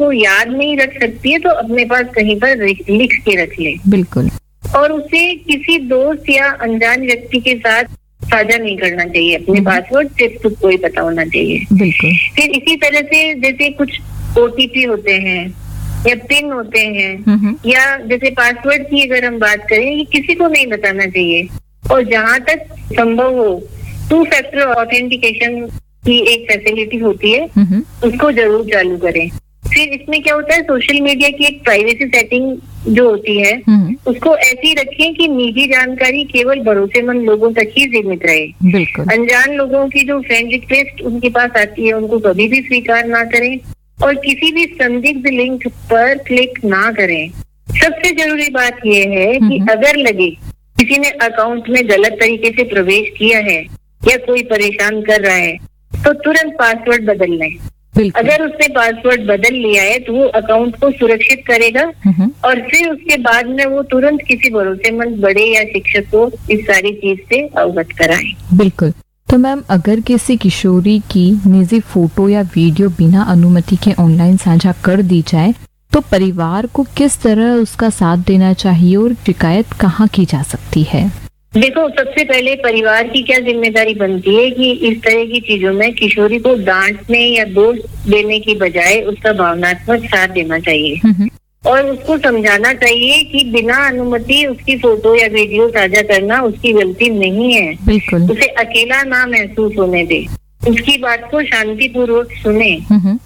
उसको याद नहीं रख सकती है तो अपने पास कहीं पर लिख के रख ले। बिल्कुल। और उसे किसी दोस्त या अनजान व्यक्ति के साथ साझा नहीं करना चाहिए। अपने पासवर्ड सिर्फ खुद को ही पता होना चाहिए। बिल्कुल। फिर इसी तरह से जैसे कुछ OTP होते हैं या पिन होते हैं या जैसे पासवर्ड की अगर हम बात करें, ये किसी को नहीं बताना चाहिए। और जहां तक संभव हो 2 फैक्टर ऑथेंटिकेशन की एक फैसिलिटी होती है, उसको जरूर चालू करें। फिर इसमें क्या होता है, सोशल मीडिया की एक प्राइवेसी सेटिंग जो होती है उसको ऐसी रखें कि निजी जानकारी केवल भरोसेमंद लोगों तक ही सीमित रहे। बिल्कुल। अनजान लोगों की जो फ्रेंड रिक्वेस्ट उनके पास आती है उनको कभी भी स्वीकार ना करें और किसी भी संदिग्ध लिंक पर क्लिक ना करें। सबसे जरूरी बात यह है कि अगर लगे किसी ने अकाउंट में गलत तरीके से प्रवेश किया है या कोई परेशान कर रहा है तो तुरंत पासवर्ड बदल लें। अगर उसने पासवर्ड बदल लिया है तो वो अकाउंट को सुरक्षित करेगा और फिर उसके बाद में वो तुरंत किसी भरोसेमंद बड़े या शिक्षक को इस सारी चीज से अवगत कराएं। बिल्कुल। तो मैम, अगर किसी किशोरी की निजी फोटो या वीडियो बिना अनुमति के ऑनलाइन साझा कर दी जाए तो परिवार को किस तरह उसका साथ देना चाहिए और शिकायत कहाँ की जा सकती है? देखो, सबसे पहले परिवार की क्या जिम्मेदारी बनती है कि इस तरह की चीजों में किशोरी को डांटने या दोष देने की बजाय उसका भावनात्मक साथ देना चाहिए और उसको समझाना चाहिए कि बिना अनुमति उसकी फोटो या वीडियो साझा करना उसकी गलती नहीं है। बिल्कुल। उसे अकेला ना महसूस होने दे, उसकी बात को शांतिपूर्वक सुने।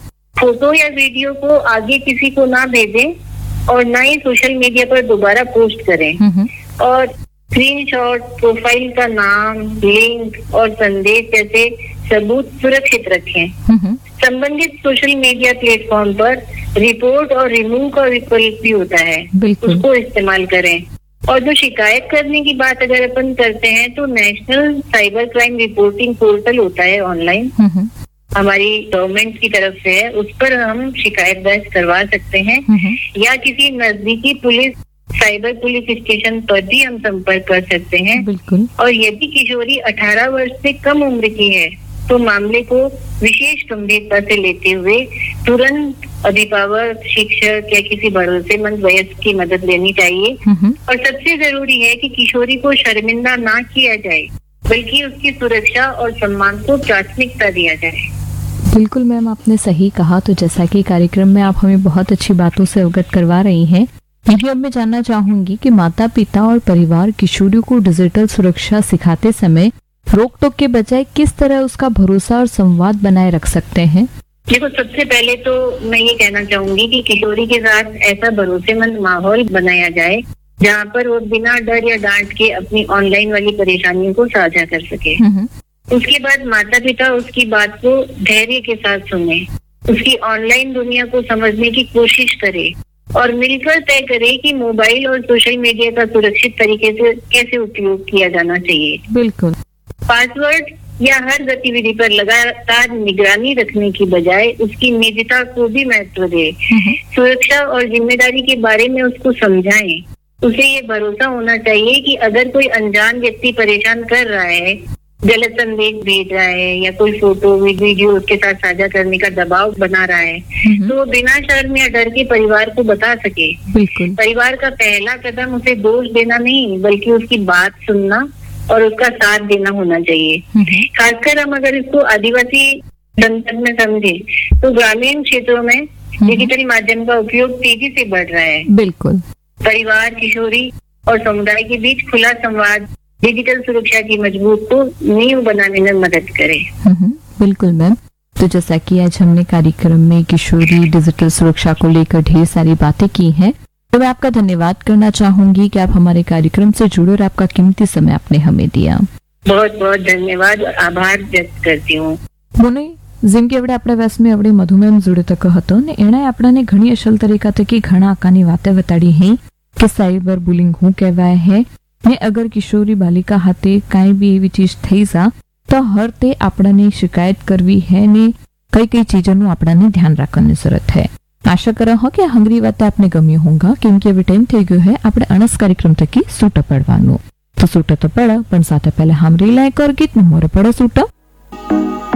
फोटो या वीडियो को आगे किसी को ना भेजें और ना ही सोशल मीडिया पर दोबारा पोस्ट करें। और स्क्रीनशॉट, प्रोफाइल का नाम, लिंक और संदेश जैसे सबूत सुरक्षित रखें। संबंधित सोशल मीडिया प्लेटफॉर्म पर रिपोर्ट और रिमूव का विकल्प भी होता है, उसको इस्तेमाल करें। और जो शिकायत करने की बात अगर अपन करते हैं तो national cyber crime reporting portal होता है ऑनलाइन, हमारी गवर्नमेंट की तरफ से है, उस पर हम शिकायत दर्ज करवा सकते हैं या किसी नजदीकी पुलिस साइबर पुलिस स्टेशन पर भी हम संपर्क कर सकते हैं। बिल्कुल। और यदि किशोरी 18 वर्ष से कम उम्र की है तो मामले को विशेष गंभीरता से लेते हुए तुरंत अभिभावक, शिक्षक या किसी भरोसेमंद वयस्क की मदद लेनी चाहिए। और सबसे जरूरी है कि किशोरी को शर्मिंदा ना किया जाए बल्कि उसकी सुरक्षा और सम्मान को प्राथमिकता दिया जाए। बिल्कुल मैम, आपने सही कहा। तो जैसा कि कार्यक्रम में आप हमें बहुत अच्छी बातों से अवगत करवा रही हैं, यही अब मैं जानना चाहूंगी कि माता पिता और परिवार किशोरियों को डिजिटल सुरक्षा सिखाते समय रोक टोक के बजाय किस तरह उसका भरोसा और संवाद बनाए रख सकते हैं? देखो, सबसे पहले तो मैं ये कहना चाहूंगी कि किशोरी के साथ ऐसा भरोसेमंद माहौल बनाया जाए जहाँ पर वो बिना डर या डांट के अपनी ऑनलाइन वाली परेशानियों को साझा कर सके। उसके बाद माता पिता उसकी बात को धैर्य के साथ सुने, उसकी ऑनलाइन दुनिया को समझने की कोशिश करे और मिलकर तय करें कि मोबाइल और सोशल मीडिया का सुरक्षित तरीके से कैसे उपयोग किया जाना चाहिए। बिल्कुल। पासवर्ड या हर गतिविधि पर लगातार निगरानी रखने की बजाय उसकी निजता को भी महत्व दे। सुरक्षा और जिम्मेदारी के बारे में उसको समझाएं। उसे ये भरोसा होना चाहिए कि अगर कोई अनजान व्यक्ति परेशान कर रहा है, गलत संदेश भेज रहा है या कोई फोटो वीडियो उसके साथ साझा करने का दबाव बना रहा है तो वो बिना शर्म या डर के परिवार को बता सके। बिल्कुल। परिवार का पहला कदम उसे दोष देना नहीं बल्कि उसकी बात सुनना और उसका साथ देना होना चाहिए। खासकर हम अगर इसको आदिवासी जनपद में समझे तो ग्रामीण क्षेत्रों में डिजिटल माध्यम का उपयोग तेजी से बढ़ रहा है। बिल्कुल। परिवार, किशोरी और समुदाय के बीच खुला संवाद डिजिटल सुरक्षा की मजबूत को नींव बनाने में मदद करे। बिल्कुल मैम। तो जैसा कि आज हमने कार्यक्रम में किशोरी डिजिटल सुरक्षा को लेकर ढेर सारी बातें की हैं, तो मैं आपका धन्यवाद करना चाहूंगी कि आप हमारे कार्यक्रम से जुड़े और आपका कीमती समय आपने हमें दिया। बहुत बहुत धन्यवाद, आभार व्यक्त करती हूँ। મને જેમ કે આપણે વ્યાસમાં આપણે મધુમેમ જોડે તક હતો ને એણે આપણને ઘણી અસલ તરીકા તકી ઘણા આકાની વાતે બતાડી હે કે સાયબર બુલિંગ હું કહેવાય હે ને અગર કિશોરી બાલિકા હાથે કાંઈ બી એવી ચીજ થઈ જા તો હર તે આપણને શિકાયત કરવી હે ને કઈ કઈ ચીજોનું આપણને ધ્યાન રાખવાની જરૂરત है। आशा कर हो कि हंगरी बातें आपने गमी होगा क्योंकि अभी टाइम थी गयो है આપણે અનસ કાર્યક્રમ તકી સૂટ પડવાનું। તો સૂટ તો પડ પણ સાથે પહેલા हम રી લાઈક और गीत मोर पड़े सूट।